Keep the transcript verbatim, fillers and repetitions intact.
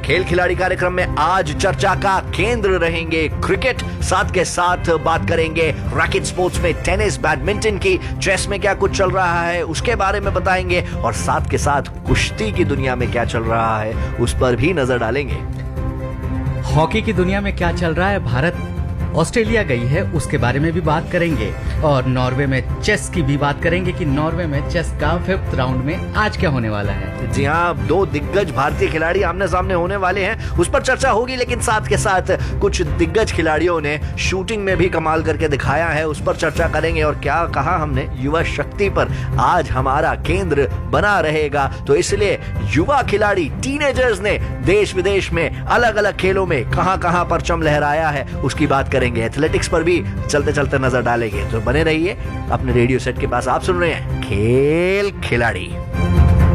खेल खिलाड़ी कार्यक्रम में आज चर्चा का केंद्र रहेंगे क्रिकेट, साथ के साथ बात करेंगे रैकेट स्पोर्ट्स में टेनिस, बैडमिंटन की, चेस में क्या कुछ चल रहा है उसके बारे में बताएंगे, और साथ के साथ कुश्ती की दुनिया में क्या चल रहा है उस पर भी नजर डालेंगे। हॉकी की दुनिया में क्या चल रहा है, भारत ऑस्ट्रेलिया गई है उसके बारे में भी बात करेंगे, और नॉर्वे में चेस की भी बात करेंगे कि नॉर्वे में चेस का फिफ्थ राउंड में आज क्या होने वाला है। जी हाँ, दो दिग्गज भारतीय खिलाड़ी आमने सामने होने वाले हैं, उस पर चर्चा होगी, लेकिन साथ के साथ कुछ दिग्गज खिलाड़ियों ने शूटिंग में भी कमाल करके दिखाया है, उस पर चर्चा करेंगे। और क्या कहा हमने, युवा शक्ति पर आज हमारा केंद्र बना रहेगा, तो इसलिए युवा खिलाड़ी टीनेजर्स ने देश विदेश में अलग अलग खेलों में कहां कहां परचम लहराया है उसकी बात करेंगे। एथलेटिक्स पर भी चलते चलते नजर डालेंगे, तो बने रहिए अपने रेडियो सेट के पास। आप सुन रहे हैं खेल खिलाड़ी।